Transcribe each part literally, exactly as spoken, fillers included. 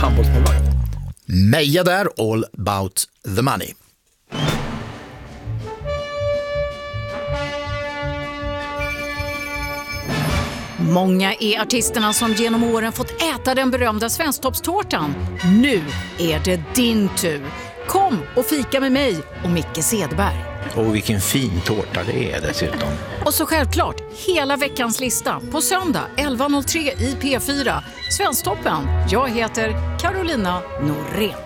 handbollsmålvakt. Meja där, all about the money. Många är artisterna som genom åren fått äta den berömda svensktoppstårtan. Nu är det din tur. Kom och fika med mig och Micke Sedberg. Och vilken fin tårta det är dessutom. Och så självklart, hela veckans lista på söndag elva noll tre i P fyra. Svensktoppen. Jag heter Carolina Norén.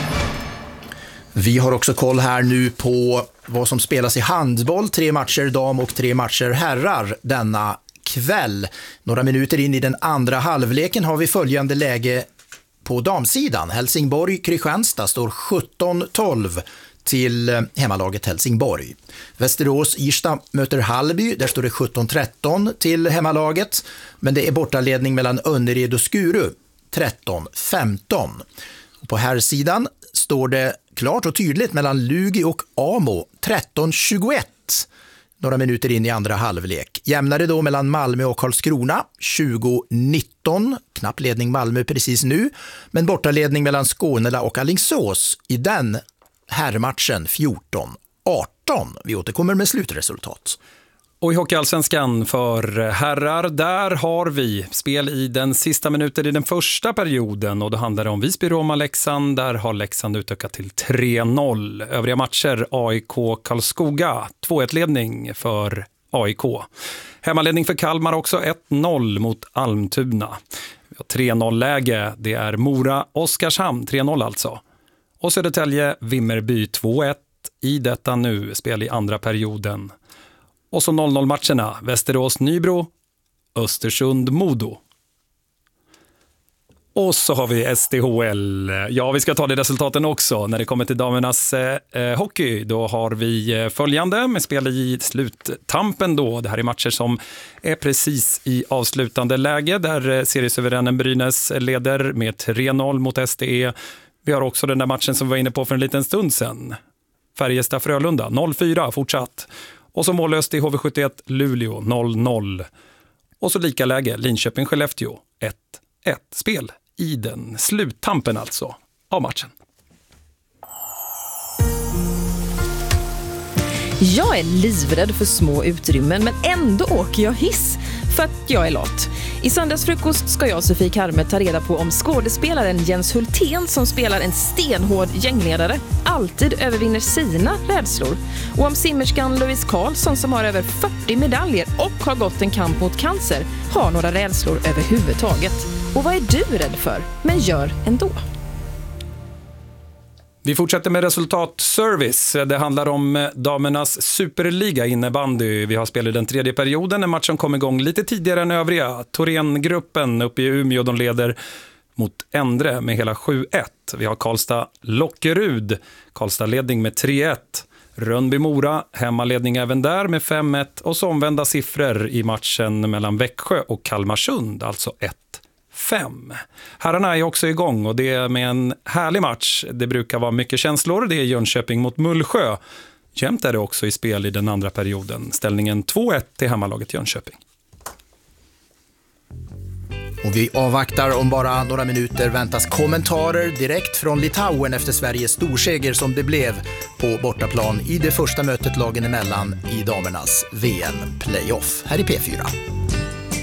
Vi har också koll här nu på vad som spelas i handboll. Tre matcher dam och tre matcher herrar denna kväll. Några minuter in i den andra halvleken har vi följande läge på damsidan. Helsingborg-Kristianstad står sjutton tolv till hemmalaget Helsingborg. Västerås-Irsta möter Hallby, där står det sjutton tretton till hemmalaget. Men det är bortaledning mellan Önnered och Skuru, tretton femton. På här sidan står det klart och tydligt mellan Lugi och Amo, tretton tjugoett. Några minuter in i andra halvlek. Jämnare då mellan Malmö och Karlskrona, tjugo nitton. Knapp ledning Malmö precis nu. Men bortaledning mellan Skånela och Alingsås i den herrmatchen fjorton arton. Vi återkommer med slutresultat. Och i Hockeyallsvenskan för herrar, där har vi spel i den sista minuten i den första perioden. Och då handlar det om Visby-Roma-Leksand. Där har Leksand utökat till tre noll. Övriga matcher A I K-Karlskoga, två ett-ledning för A I K. Hemmaledning för Kalmar också, ett noll mot Almtuna. Vi har tre noll-läge, det är Mora-Oskarshamn, tre noll alltså. Och Södertälje-Vimmerby, två ett i detta nu, spel i andra perioden. Och så noll noll-matcherna, Västerås-Nybro, Östersund-Modo. Och så har vi S T H L. Ja, vi ska ta de resultaten också. När det kommer till damernas eh, hockey, då har vi följande med spel i sluttampen då. Det här är matcher som är precis i avslutande läge, där seriesuveränen Brynäs leder med tre noll mot S T E. Vi har också den där matchen som vi var inne på för en liten stund sedan. Färjestad-Frölunda, noll fyra fortsatt. Och så mållöst i H V sjuttioett Luleå, noll noll. Och så lika läge Linköping-Skellefteå, ett ett. Spel i den sluttampen alltså av matchen. Jag är livrädd för små utrymmen, men ändå åker jag hiss för att jag är lat. I söndagsfrukost ska jag och Sofie Karme ta reda på om skådespelaren Jens Hultén, som spelar en stenhård gängledare, alltid övervinner sina rädslor. Och om simmerskan Louise Karlsson, som har över fyrtio medaljer och har gått en kamp mot cancer, har några rädslor överhuvudtaget. Och vad är du rädd för, men gör ändå? Vi fortsätter med resultatservice. Det handlar om damernas superliga innebandy. Vi har spel i den tredje perioden. En match som kom igång lite tidigare än övriga. Torén-gruppen uppe i Umeå, de leder mot Endre med hela sju ett. Vi har Karlstad-Lockerud. Karlstad-ledning med tre ett. Rönnby-Mora, hemmaledning även där med fem ett. Och så omvända siffror i matchen mellan Växjö och Kalmarsund, alltså ett fem. Herrarna är också igång, och det är med en härlig match. Det brukar vara mycket känslor. Det är Jönköping mot Mullsjö. Jämnt är det också i spel i den andra perioden. Ställningen två ett till hemmalaget Jönköping. Och vi avvaktar om bara några minuter. Väntas kommentarer direkt från Litauen efter Sveriges storseger som det blev på bortaplan i det första mötet lagen emellan i damernas V M-playoff här i P fyra.